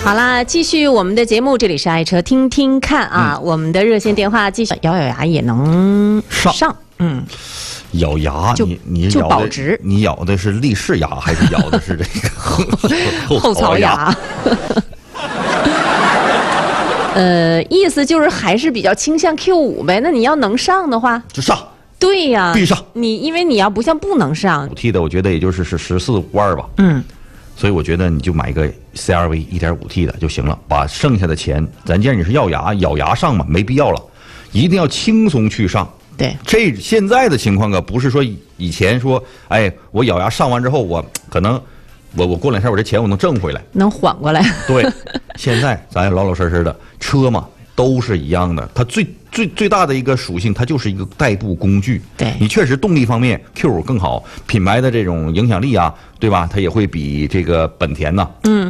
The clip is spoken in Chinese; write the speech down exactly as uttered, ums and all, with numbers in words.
好啦，继续我们的节目，这里是爱车听听看啊，嗯、我们的热线电话继续，咬咬牙也能上，上嗯。 咬牙，你你就咬的保值， 你咬的是立式牙还是咬的是这个后槽牙？呃，意思就是还是比较倾向 Q 五 呗。那你要能上的话， 就上。 对呀， 必上。 你因为你要不像不能上， 五 T 的我觉得也就是是十四五二吧。 嗯。 所以我觉得你就买一个 C R V 一点五 T 的就行了，把剩下的钱，咱既然你是咬牙咬牙上嘛，没必要了，一定要轻松去上。 对， 这现在的情况可不是说以前说，哎，我咬牙上完之后，我可能我我过两天我这钱我能挣回来， 能缓过来。 对，现在咱也老老实实的车嘛，都是一样的，它最最最大的一个属性，它就是一个代步工具。 对， 你确实动力方面 Q 五更好，品牌的这种影响力啊，对吧？它也会比这个本田呐，嗯。